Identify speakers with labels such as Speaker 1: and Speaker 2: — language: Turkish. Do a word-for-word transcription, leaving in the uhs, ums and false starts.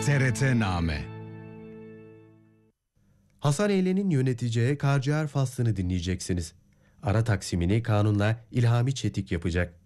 Speaker 1: T R T-Name.
Speaker 2: Hasan Eylen'in yöneteceği Karciğer faslını dinleyeceksiniz. Ara taksimini kanunla İlhami Çetik yapacak.